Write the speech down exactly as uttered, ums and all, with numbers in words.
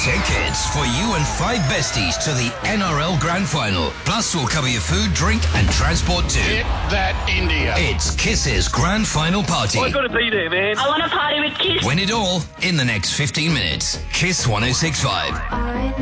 Tickets for you and five besties to the N R L Grand Final. Plus, we'll cover your food, drink and transport too. Hit that India. It's Kiss's Grand Final Party. I've got to be there, man. I want to party with Kiss. Win it all in the next fifteen minutes. Kiss one oh six point five.